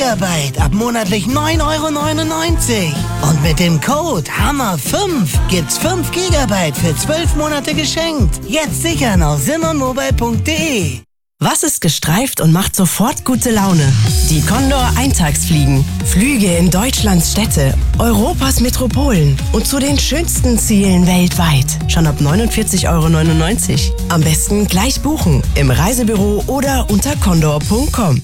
Gigabyte ab monatlich 9,99 €. Und mit dem Code HAMMER5 gibt's 5 Gigabyte für 12 Monate geschenkt. Jetzt sichern auf simonmobile.de. Was ist gestreift und macht sofort gute Laune? Die Condor Eintagsfliegen. Flüge in Deutschlands Städte, Europas Metropolen und zu den schönsten Zielen weltweit. Schon ab 49,99 €. Am besten gleich buchen im Reisebüro oder unter condor.com.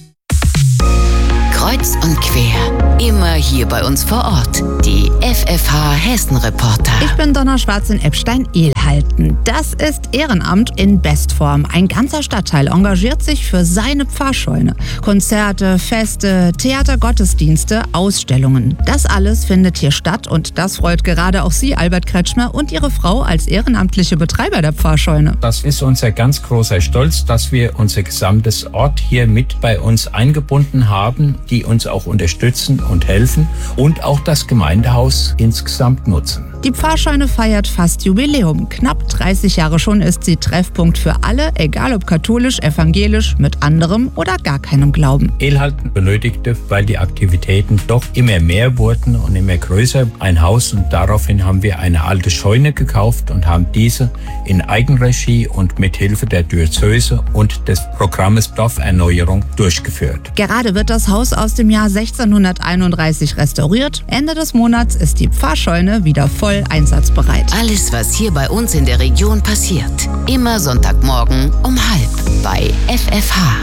Kreuz und quer, immer hier bei uns vor Ort. Die FFH Hessen-Reporter. Ich bin Donna Schwarz in Eppstein-Ehlhalten. Das ist Ehrenamt in Bestform. Ein ganzer Stadtteil engagiert sich für seine Pfarrscheune. Konzerte, Feste, Theater, Gottesdienste, Ausstellungen. Das alles findet hier statt und das freut gerade auch Sie, Albert Kretschmer, und Ihre Frau als ehrenamtliche Betreiber der Pfarrscheune. Das ist unser ganz großer Stolz, dass wir unser gesamtes Ort hier mit bei uns eingebunden haben, die uns auch unterstützen und helfen und auch das Gemeindehaus insgesamt nutzen. Die Pfarrscheune feiert fast Jubiläum. Knapp 30 Jahre schon ist sie Treffpunkt für alle, egal ob katholisch, evangelisch, mit anderem oder gar keinem Glauben. Ehlhalten benötigte, weil die Aktivitäten doch immer mehr wurden und immer größer, ein Haus, und daraufhin haben wir eine alte Scheune gekauft und haben diese in Eigenregie und mit Hilfe der Diözese und des Programmes Dorferneuerung durchgeführt. Gerade wird das Haus aus dem Jahr 1631 restauriert. Ende des Monats ist die Pfarrscheune wieder voll einsatzbereit. Alles, was hier bei uns in der Region passiert. Immer Sonntagmorgen um 7:30 bei FFH.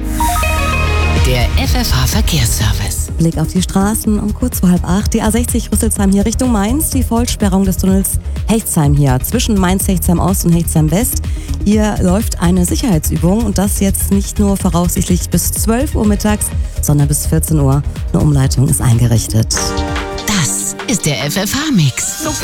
Der FFH Verkehrsservice. Blick auf die Straßen um kurz vor 7:30. Die A60 Rüsselsheim hier Richtung Mainz. Die Vollsperrung des Tunnels Hechtsheim hier zwischen Mainz-Hechtsheim Ost und Hechtsheim West. Hier läuft eine Sicherheitsübung und das jetzt nicht nur voraussichtlich bis 12 Uhr mittags, sondern bis 14 Uhr. Eine Umleitung ist eingerichtet. Das ist der FFH-Mix.